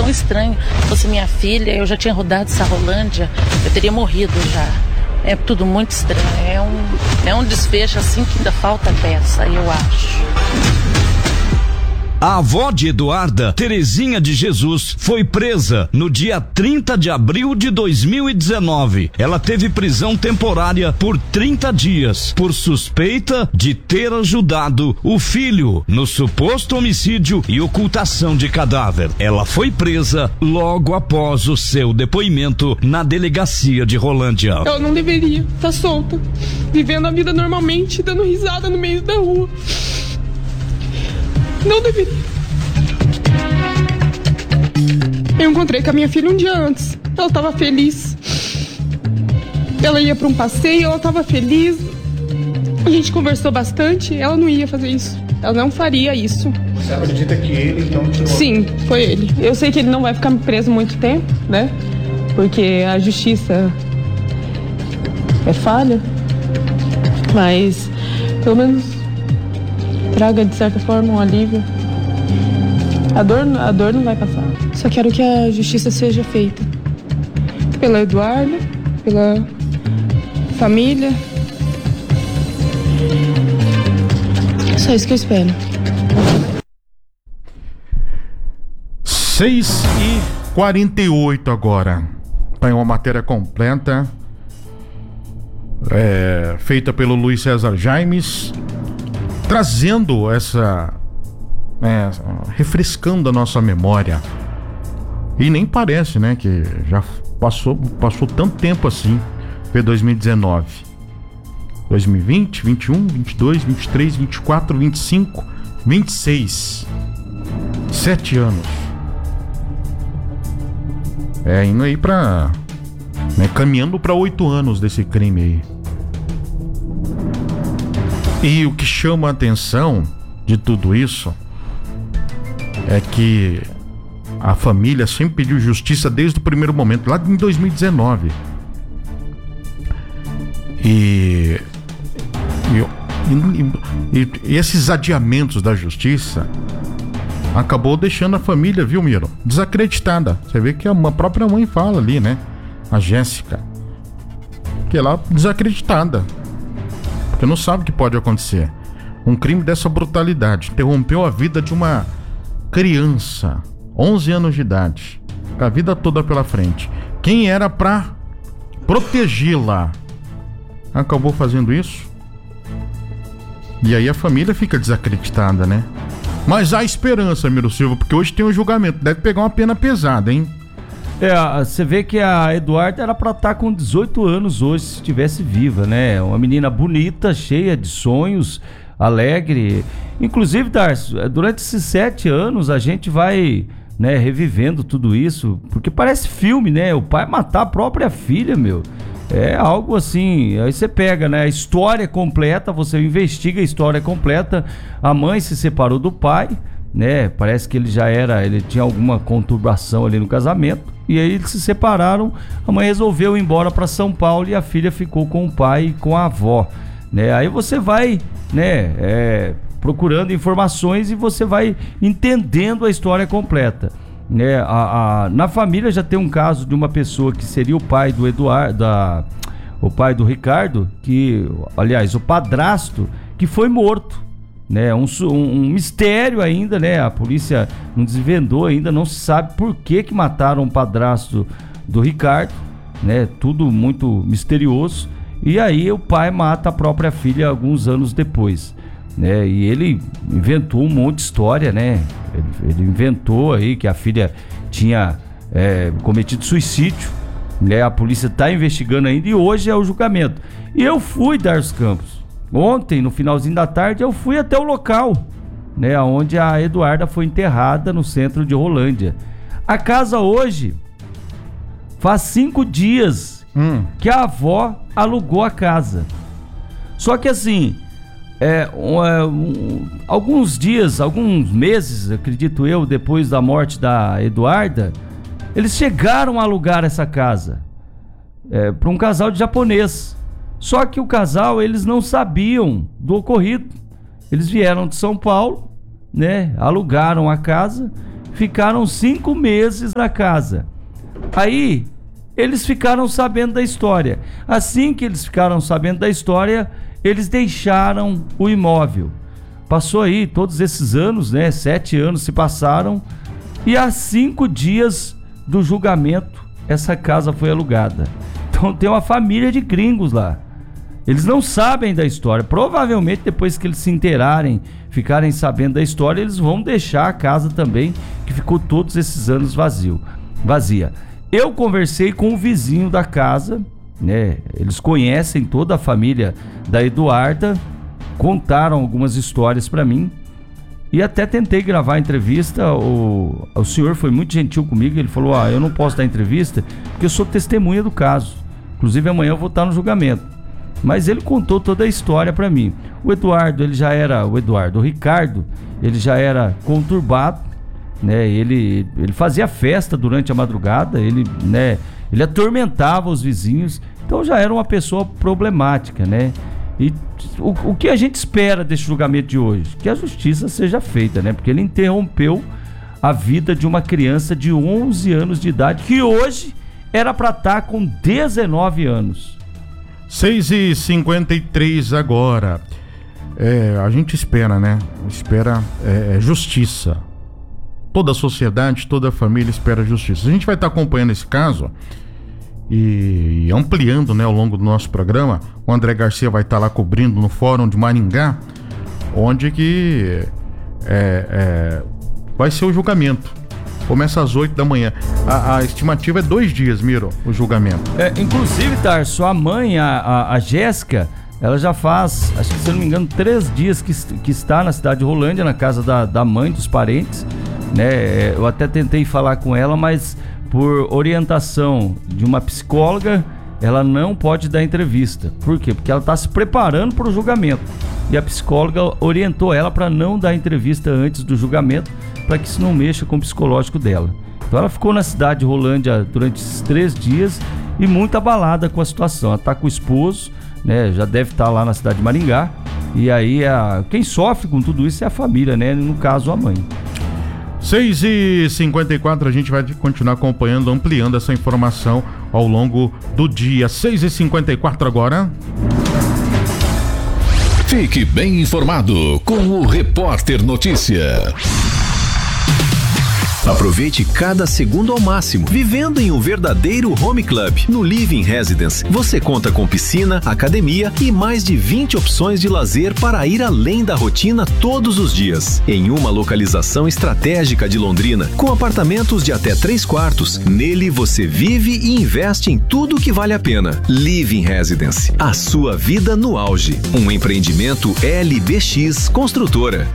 tão estranho. Se fosse minha filha, eu já tinha rodado essa Rolândia, eu teria morrido já. É tudo muito estranho. É um desfecho assim que ainda falta peça, eu acho. A avó de Eduarda, Terezinha de Jesus, foi presa no dia 30 de abril de 2019. Ela teve prisão temporária por 30 dias por suspeita de ter ajudado o filho no suposto homicídio e ocultação de cadáver. Ela foi presa logo após o seu depoimento na delegacia de Rolândia. Ela não deveria estar solta, vivendo a vida normalmente, dando risada no meio da rua. Não deveria. Eu encontrei com a minha filha um dia antes. Ela estava feliz. Ela ia para um passeio, ela estava feliz. A gente conversou bastante. Ela não ia fazer isso. Ela não faria isso. Você acredita que ele então tirou? Sim, foi ele. Eu sei que ele não vai ficar preso muito tempo, né? Porque a justiça é falha. Mas, pelo menos, traga de certa forma um alívio. A dor não vai passar. Só quero que a justiça seja feita pela Eduarda, pela família. Só isso que eu espero. 6h48 agora. Tem uma matéria completa feita pelo Luiz César Jaimes, trazendo refrescando a nossa memória. E nem parece, né, que já passou tanto tempo assim. Foi 2019, 2020, 21, 22, 23, 24, 25, 26. 7 anos. Indo aí pra... caminhando pra 8 anos desse crime aí. E o que chama a atenção de tudo isso é que a família sempre pediu justiça desde o primeiro momento, lá em 2019. E esses adiamentos da justiça acabou deixando a família, viu, Miro, desacreditada. Você vê que a própria mãe fala ali, né? A Jéssica, que ela desacreditada, porque não sabe o que pode acontecer. Um crime dessa brutalidade interrompeu a vida de uma criança, 11 anos de idade, com a vida toda pela frente. Quem era pra protegê-la acabou fazendo isso. E aí a família fica desacreditada, né? Mas há esperança, Miro Silva, porque hoje tem um julgamento. Deve pegar uma pena pesada, hein? Você vê que a Eduarda era pra estar com 18 anos hoje, se estivesse viva, né? Uma menina bonita, cheia de sonhos, alegre. Inclusive, Darcio, durante esses 7 anos a gente vai, né, revivendo tudo isso, porque parece filme, né? O pai matar a própria filha, meu. É algo assim, aí você pega, né, a história completa, você investiga a história completa. A mãe se separou do pai, né? Parece que ele tinha alguma conturbação ali no casamento. E aí eles se separaram, a mãe resolveu ir embora para São Paulo e a filha ficou com o pai e com a avó, né? Aí você vai, né, procurando informações e você vai entendendo a história completa, né? Na família já tem um caso de uma pessoa que seria o pai do Eduardo, o pai do Ricardo, que, aliás, o padrasto, que foi morto, né? Um mistério ainda, né? A polícia não desvendou ainda, não se sabe por que mataram o padrasto do Ricardo, né? Tudo muito misterioso. E aí o pai mata a própria filha alguns anos depois, né? E ele inventou um monte de história, né? Ele inventou aí que a filha tinha cometido suicídio, né? A polícia está investigando ainda e hoje é o julgamento. E eu fui, Darcio Campos, ontem, no finalzinho da tarde, eu fui até o local, né? Onde a Eduarda foi enterrada, no centro de Rolândia. A casa hoje faz 5 dias que a avó alugou a casa. Só que assim, alguns dias, alguns meses, acredito eu, depois da morte da Eduarda, eles chegaram a alugar essa casa para um casal de japonês. Só que o casal, eles não sabiam do ocorrido. Eles vieram de São Paulo, né? Alugaram a casa, ficaram 5 meses na casa. Aí, eles ficaram sabendo da história. Assim que eles ficaram sabendo da história, eles deixaram o imóvel. Passou aí todos esses anos, né? 7 anos se passaram, e há 5 dias do julgamento, essa casa foi alugada. Então tem uma família de gringos lá. Eles não sabem da história. Provavelmente depois que eles se inteirarem, ficarem sabendo da história, eles vão deixar a casa também, que ficou todos esses anos vazia. Eu conversei com o vizinho da casa, né? Eles conhecem toda a família da Eduarda, contaram algumas histórias para mim e até tentei gravar a entrevista. O senhor foi muito gentil comigo. Ele falou: eu não posso dar entrevista porque eu sou testemunha do caso. Inclusive amanhã eu vou estar no julgamento. Mas ele contou toda a história para mim. O Ricardo, ele já era conturbado, né? Ele fazia festa durante a madrugada, ele atormentava os vizinhos, então já era uma pessoa problemática, né? E o que a gente espera desse julgamento de hoje? Que a justiça seja feita, né? Porque ele interrompeu a vida de uma criança de 11 anos de idade, que hoje era para estar com 19 anos. 6h53 agora. A gente espera, né? Espera justiça. Toda a sociedade, toda a família espera justiça. A gente vai estar acompanhando esse caso e ampliando, né, ao longo do nosso programa. O André Garcia vai estar lá cobrindo no Fórum de Maringá, onde que vai ser o julgamento. Começa às 8 da manhã. A estimativa é 2 dias, Miro, o julgamento. Inclusive, Tarso, a mãe, a Jéssica, ela já faz, acho que se eu não me engano, 3 dias que está na cidade de Rolândia, na casa da mãe, dos parentes, né? Eu até tentei falar com ela, mas por orientação de uma psicóloga, ela não pode dar entrevista. Por quê? Porque ela está se preparando para o julgamento. E a psicóloga orientou ela para não dar entrevista antes do julgamento, para que isso não mexa com o psicológico dela. Então ela ficou na cidade de Rolândia durante esses 3 dias e muito abalada com a situação. Ela está com o esposo, né? Já deve estar lá na cidade de Maringá. E aí quem sofre com tudo isso é a família, né? No caso, a mãe. 6h54, a gente vai continuar acompanhando, ampliando essa informação ao longo do dia. 6h54 agora. Fique bem informado com o Repórter Notícia. Aproveite cada segundo ao máximo, vivendo em um verdadeiro home club. No Living Residence, você conta com piscina, academia e mais de 20 opções de lazer para ir além da rotina todos os dias. Em uma localização estratégica de Londrina, com apartamentos de até 3 quartos, nele você vive e investe em tudo que vale a pena. Living Residence, a sua vida no auge. Um empreendimento LBX Construtora.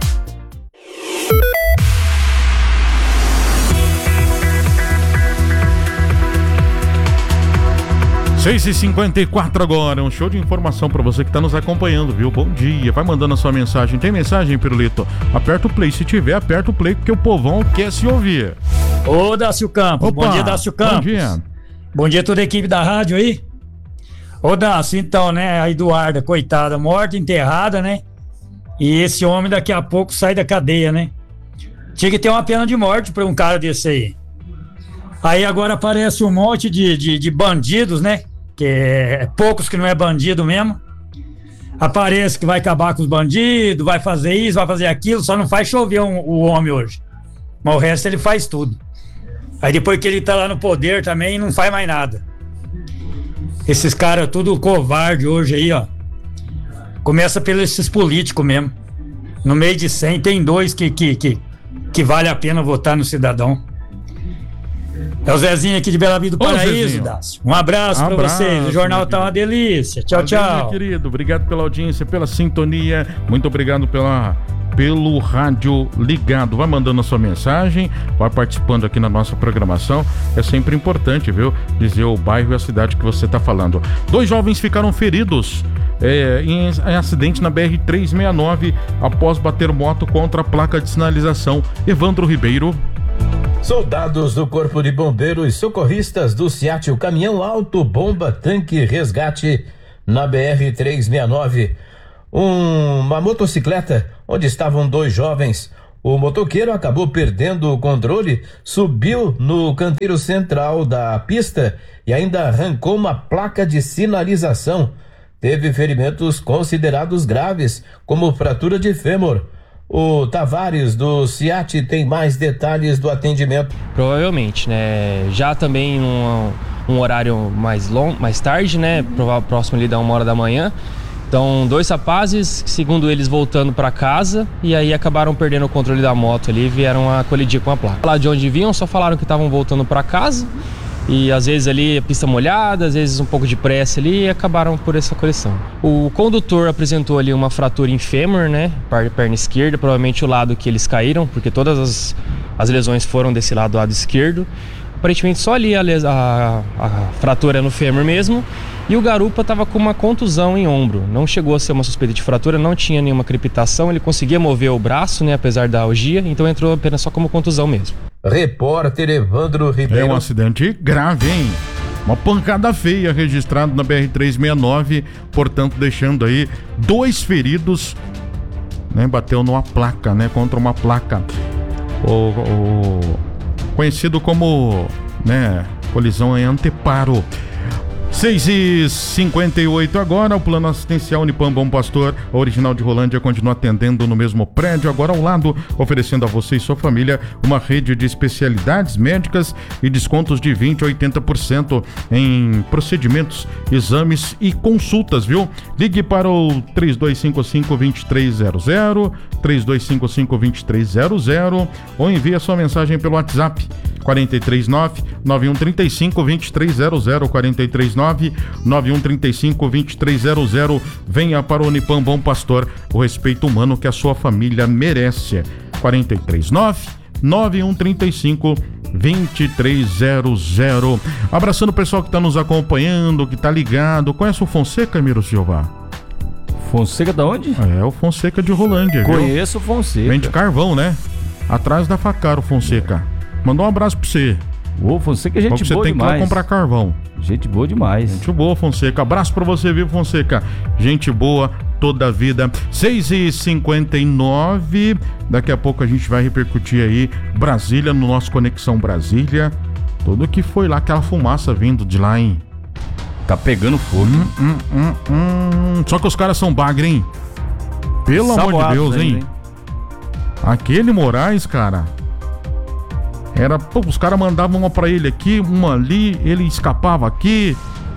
6h54 agora, um show de informação pra você que tá nos acompanhando, viu? Bom dia, vai mandando a sua mensagem. Tem mensagem, Pirulito? Aperta o play, se tiver, aperta o play, porque o povão quer se ouvir. Ô, Dácio Campos, Opa, bom dia, Dácio Campos. Bom dia. Bom dia a toda a equipe da rádio aí. Ô, Dácio, então, né, a Eduarda, coitada, morta, enterrada, né? E esse homem daqui a pouco sai da cadeia, né? Tinha que ter uma pena de morte pra um cara desse aí. Aí agora aparece um monte de bandidos, né? Que é poucos que não é bandido mesmo. Aparece que vai acabar com os bandidos, vai fazer isso, vai fazer aquilo, só não faz chover o homem hoje. Mas o resto ele faz tudo. Aí depois que ele tá lá no poder também, não faz mais nada. Esses caras tudo covarde hoje aí, ó. Começa pelos esses políticos mesmo. No meio de 100 tem 2 que vale a pena votar no cidadão. É o Zezinho aqui de Bela Vista do Paraíso, Dácio. Um abraço pra vocês. O jornal tá uma delícia. Tchau, tchau. Meu querido, obrigado pela audiência, pela sintonia. Muito obrigado pelo rádio ligado. Vai mandando a sua mensagem, vai participando aqui na nossa programação. É sempre importante, viu? Dizer o bairro e a cidade que você tá falando. 2 jovens ficaram feridos em acidente na BR-369 após bater moto contra a placa de sinalização. Evandro Ribeiro. Soldados do Corpo de Bombeiros e socorristas do SEAT, o caminhão alto bomba tanque resgate na BR-369. Uma motocicleta onde estavam 2 jovens, O motoqueiro acabou perdendo o controle, subiu no canteiro central da pista e ainda arrancou uma placa de sinalização. Teve ferimentos considerados graves, como fratura de fêmur. O Tavares do CIAT tem mais detalhes do atendimento. Provavelmente, né? Já também um horário mais tarde, né? Próximo ali da 1h da manhã. Então, 2 rapazes, segundo eles, voltando para casa, e aí acabaram perdendo o controle da moto ali e vieram a colidir com a placa. Lá de onde vinham, só falaram que estavam voltando para casa, e às vezes ali a pista molhada, às vezes um pouco de pressa ali, e acabaram por essa colisão. O condutor apresentou ali uma fratura em fêmur, né, perna esquerda, provavelmente o lado que eles caíram, porque todas as lesões foram desse lado esquerdo. Aparentemente só ali a fratura no fêmur mesmo, e o garupa estava com uma contusão em ombro. Não chegou a ser uma suspeita de fratura, não tinha nenhuma crepitação, ele conseguia mover o braço, né, apesar da algia, então entrou apenas só como contusão mesmo. Repórter Evandro Ribeiro. É um acidente grave, hein? Uma pancada feia registrada na BR-369, portanto deixando aí 2 feridos, né? Bateu numa placa, né? Contra uma placa. Conhecido como, né, colisão em anteparo. 6h58 agora, o plano assistencial Unipam Bom Pastor, original de Rolândia, continua atendendo no mesmo prédio, agora ao lado, oferecendo a você e sua família uma rede de especialidades médicas e descontos de 20% a 80% em procedimentos, exames e consultas, viu? Ligue para o 3255-2300, 3255-2300, ou envie a sua mensagem pelo WhatsApp 439-9135-2300, 439-9135-2300. Venha para o Unipam Bom Pastor, o respeito humano que a sua família merece. 439-9135-2300. Abraçando o pessoal que está nos acompanhando, que está ligado. Conhece o Fonseca, Miro Silva? Fonseca da onde? É, o Fonseca de Rolândia. Conheço o Fonseca. Vende carvão, né? Atrás da Facaro, Fonseca. Mandou um abraço pra você. Ô, Fonseca é gente boa demais. Você tem que ir lá comprar carvão. Gente boa demais. Gente boa, Fonseca. Abraço pra você, viu, Fonseca? Gente boa toda a vida. 6h59. Daqui a pouco a gente vai repercutir aí Brasília, no nosso Conexão Brasília. Tudo que foi lá, aquela fumaça vindo de lá, hein? Tá pegando fogo. Só que os caras são bagre, hein? Pelo amor de Deus, hein? Aquele Moraes, cara... os caras mandavam uma pra ele aqui, uma ali, ele escapava aqui.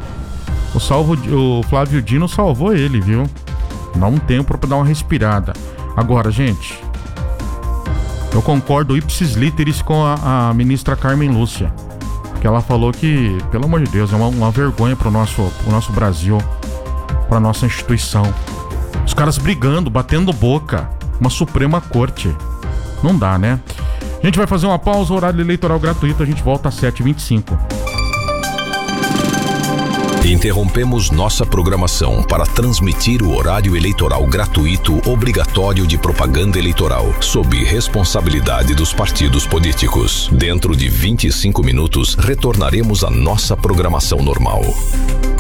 O Flávio Dino salvou ele, viu? Dá um tempo pra dar uma respirada. Agora, gente, eu concordo ipsis literis com a ministra Carmen Lúcia, que ela falou que, pelo amor de Deus, é uma vergonha pro nosso Brasil, pra nossa instituição. Os caras brigando, batendo boca, uma Suprema Corte. Não dá, né? A gente vai fazer uma pausa, horário eleitoral gratuito, a gente volta às 7h25. Interrompemos nossa programação para transmitir o horário eleitoral gratuito obrigatório de propaganda eleitoral, sob responsabilidade dos partidos políticos. Dentro de 25 minutos, retornaremos à nossa programação normal.